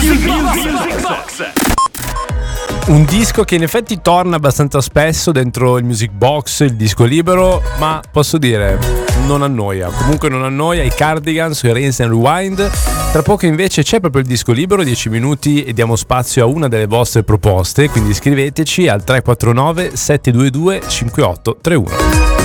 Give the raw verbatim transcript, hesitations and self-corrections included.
Music Box. Un disco che in effetti torna abbastanza spesso dentro il Music Box, il disco libero, ma posso dire non annoia. Comunque non annoia. I Cardigans, i Rinse and Rewind. Tra poco invece c'è proprio il disco libero, dieci minuti, e diamo spazio a una delle vostre proposte, quindi scriveteci al tre quattro nove sette due due cinque otto tre uno.